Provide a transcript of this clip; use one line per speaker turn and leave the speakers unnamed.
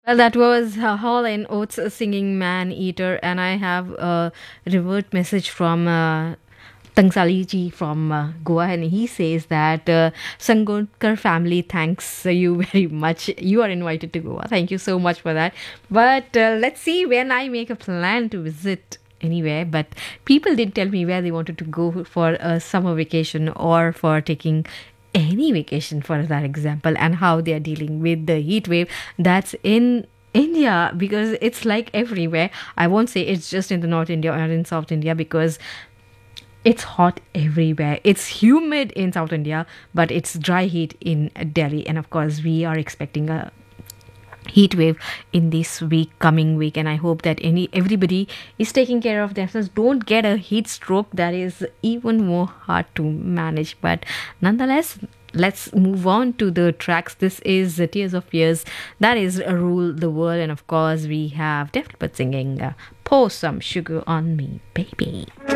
Well, that was Hall and Oates singing Man Eater, and I have a revert message from Tangsali ji from Goa, and he says that Sangonkar family thanks you very much. You are invited to Goa. Thank you so much for that. But let's see when I make a plan to visit anywhere. But people did tell me where they wanted to go for a summer vacation or for taking any vacation for that example, and how they are dealing with the heat wave that's in India, because it's like everywhere. I won't say it's just in the North India or in South India, because it's hot everywhere. It's humid in South India, but it's dry heat in Delhi. And of course, we are expecting a heat wave in this week, coming week, and I hope that everybody is taking care of themselves. Don't get a heat stroke, that is even more hard to manage. But nonetheless, let's move on to the tracks. This is Tears of Fears, that is Rule the World, and of course we have Def Leppard singing Pour Some Sugar on Me, Baby.